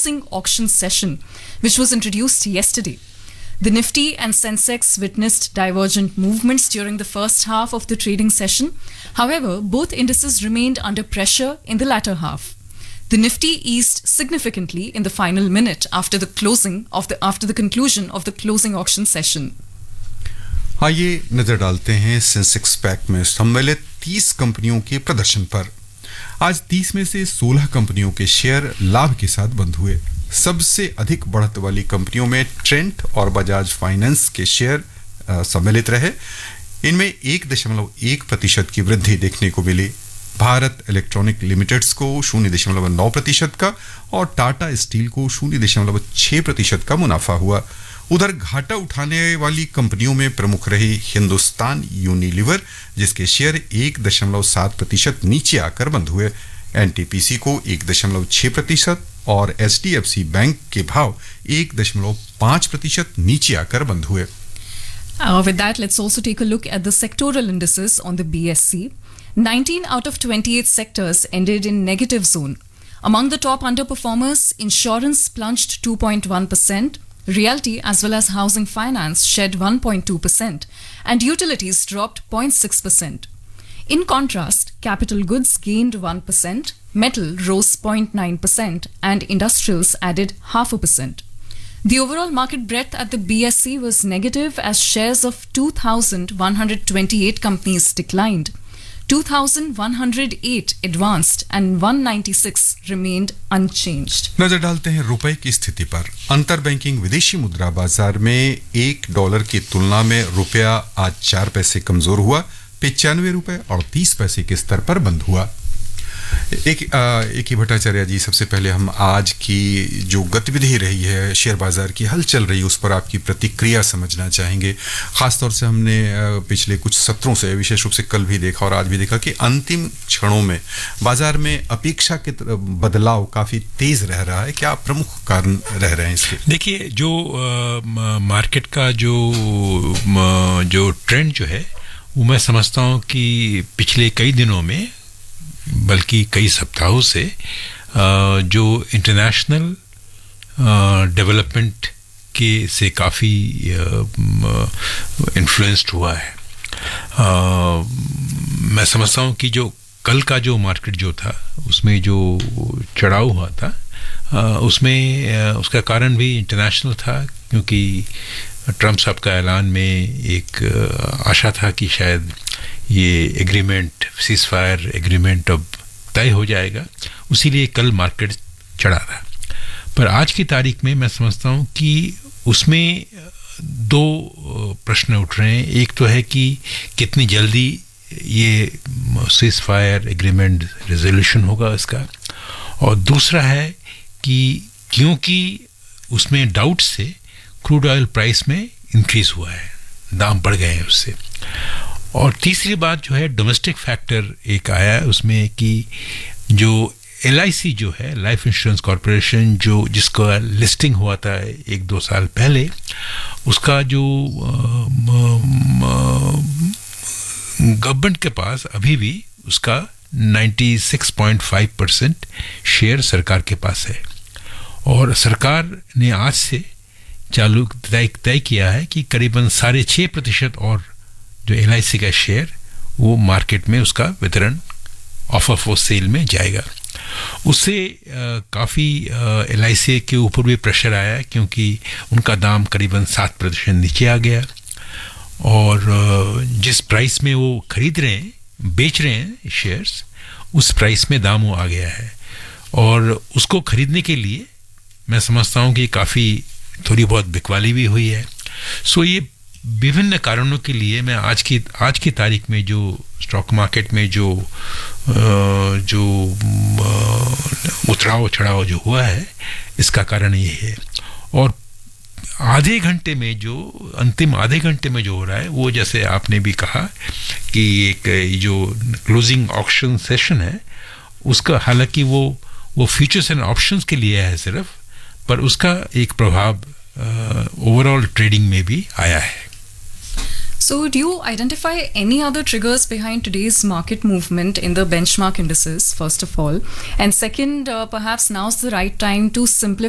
closing auction session, which was introduced yesterday. The Nifty and Sensex witnessed divergent movements during the first half of the trading session. However, both indices remained under pressure in the latter half. The Nifty eased significantly in the final minute after the conclusion of the closing auction session. आइए नजर डालते हैं Sensex pack में सम्मिलित 30 कंपनियों के प्रदर्शन पर। आज 30 में से 16 कंपनियों के शेयर लाभ के साथ बंद हुए। सबसे अधिक बढ़त वाली कंपनियों में ट्रेंट और बजाज फाइनेंस के शेयर सम्मिलित रहे। इनमें 1.1% की वृद्धि देखने को मिली। भारत इलेक्ट्रॉनिक लिमिटेड्स को 0.9% का और टाटा स्टील को 0.6% का मुनाफा हुआ। उधर घाटा उठाने वाली कंपनियों में प्रमुख रही हिंदुस्तान यूनिलीवर, जिसके शेयर 1.7% नीचे आकर बंद हुए। एनटीपीसी को 1.6% और एचडीएफसी बैंक के भाव 1.5% नीचे आकर बंद हुए। With that, let's also take a look at the sectoral indices on the BSE. 19 out of 28 sectors ended in negative zone. Among the top underperformers, insurance plunged 2.1%, realty as well as housing finance shed 1.2%, and utilities dropped 0.6%. In contrast, capital goods gained 1%, metal rose 0.9%, and industrials added 0.5%. The overall market breadth at the BSE was negative as shares of 2,128 companies declined. 2,108 advanced and 196 remained unchanged. नजर डालते हैं रुपए की स्थिति पर। अंतर banking विदेशी मुद्रा बाजार में $1 की तुलना में रुपया आज 4 पैसे कमजोर हुआ, 95 रुपए और 30 पैसे के स्तर पर बंद हुआ। एक ही भट्टाचार्य जी, सबसे पहले हम आज की जो गतिविधि रही है, शेयर बाजार की हलचल रही, उस पर आपकी प्रतिक्रिया समझना चाहेंगे। खासतौर से हमने पिछले कुछ सत्रों से, विशेष रूप से कल भी देखा और आज भी देखा कि अंतिम क्षणों में बाजार में अपेक्षा के बदलाव काफी तेज रह रहा है। क्या प्रमुख कारण रह रहे हैं इसके? देखिए, जो मार्केट का जो ट्रेंड जो है, वो मैं समझता हूँ कि पिछले कई दिनों में, बल्कि कई सप्ताहों से जो इंटरनेशनल डेवलपमेंट के से काफ़ी इन्फ्लुएंस्ड हुआ है। मैं समझता हूँ कि जो कल का जो मार्केट जो था, उसमें जो चढ़ाव हुआ था, उसमें उसका कारण भी इंटरनेशनल था, क्योंकि ट्रम्प साहब का ऐलान में एक आशा था कि शायद ये एग्रीमेंट, सीज फायर एग्रीमेंट अब तय हो जाएगा, उसीलिए कल मार्केट चढ़ा था। पर आज की तारीख में मैं समझता हूँ कि उसमें दो प्रश्न उठ रहे हैं। एक तो है कि कितनी जल्दी ये सीज फायर एग्रीमेंट रेजोल्यूशन होगा इसका, और दूसरा है कि क्योंकि उसमें डाउट से क्रूड ऑयल प्राइस में इंक्रीज हुआ है, दाम बढ़ गए हैं उससे। और तीसरी बात जो है, डोमेस्टिक फैक्टर एक आया है उसमें कि जो LIC जो है, लाइफ इंश्योरेंस कॉरपोरेशन, जो जिसका लिस्टिंग हुआ था 1-2 साल पहले, उसका जो गवर्नमेंट के पास अभी भी उसका 96.5% शेयर सरकार के पास है। और सरकार ने आज से चालू तय किया है कि करीबन 6.5% और जो LIC का शेयर, वो मार्केट में उसका वितरण ऑफर फॉर सेल में जाएगा। उससे काफ़ी LIC के ऊपर भी प्रेशर आया है, क्योंकि उनका दाम करीबन 7% नीचे आ गया, और जिस प्राइस में वो खरीद रहे हैं, बेच रहे हैं शेयर्स, उस प्राइस में दाम वो आ गया है। और उसको खरीदने के लिए मैं समझता हूँ कि काफ़ी थोड़ी बहुत बिकवाली भी हुई है। सो ये विभिन्न कारणों के लिए मैं आज की तारीख में जो स्टॉक मार्केट में जो उतराव चढ़ाव जो हुआ है, इसका कारण ये है। और अंतिम आधे घंटे में जो हो रहा है, वो जैसे आपने भी कहा कि एक जो क्लोजिंग ऑक्शन सेशन है, उसका हालांकि वो फ्यूचर्स एंड ऑप्शंस के लिए है सिर्फ, पर उसका एक प्रभाव ओवरऑल ट्रेडिंग में भी आया है। So, do you identify any other triggers behind today's market movement in the benchmark indices, first of all? And second, perhaps now's the right time to simplify